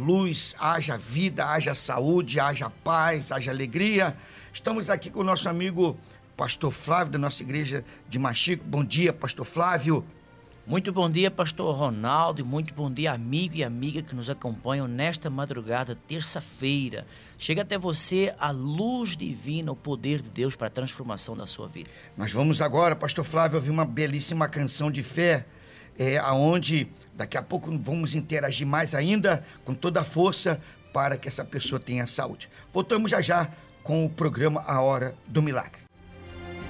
luz, haja vida, haja saúde, haja paz, haja alegria. Estamos aqui com o nosso amigo Pastor Flávio, da nossa igreja de Machico. Bom dia, Pastor Flávio. Muito bom dia, Pastor Ronaldo, e muito bom dia, amigo e amiga que nos acompanham nesta madrugada, terça-feira. Chega até você a luz divina, o poder de Deus para a transformação da sua vida. Nós vamos agora, Pastor Flávio, ouvir uma belíssima canção de fé, aonde daqui a pouco vamos interagir mais ainda, com toda a força, para que essa pessoa tenha saúde. Voltamos já com o programa A Hora do Milagre.